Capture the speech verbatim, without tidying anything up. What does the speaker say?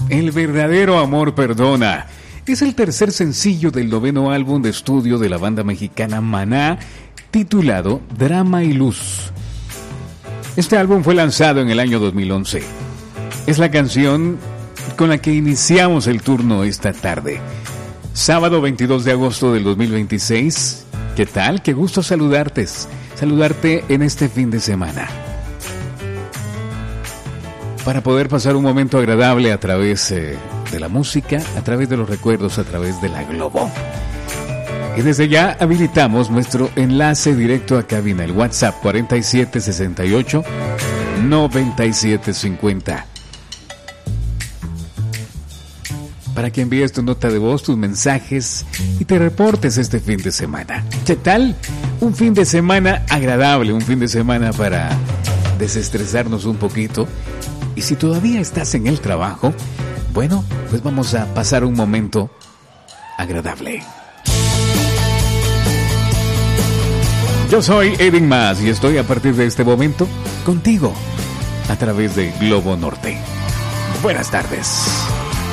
El verdadero amor perdona. Es el tercer sencillo del noveno álbum de estudio de la banda mexicana Maná, titulado Drama y Luz. Este álbum fue lanzado en el año dos mil once. Es la canción con la que iniciamos el turno esta tarde. Sábado veintidós de agosto del dos mil veintiséis. ¿Qué tal? Qué gusto saludarte. Saludarte en este fin de semana. Para poder pasar un momento agradable a través eh, de la música, a través de los recuerdos, a través de la Globo. Y desde ya habilitamos nuestro enlace directo a cabina, el WhatsApp cuarenta y siete sesenta y ocho noventa y siete cincuenta. Para que envíes tu nota de voz, tus mensajes y te reportes este fin de semana. ¿Qué tal? Un fin de semana agradable, un fin de semana para desestresarnos un poquito. Y si todavía estás en el trabajo, bueno, pues vamos a pasar un momento agradable. Yo soy Edwin Mas y estoy a partir de este momento contigo a través de Globo Norte. Buenas tardes.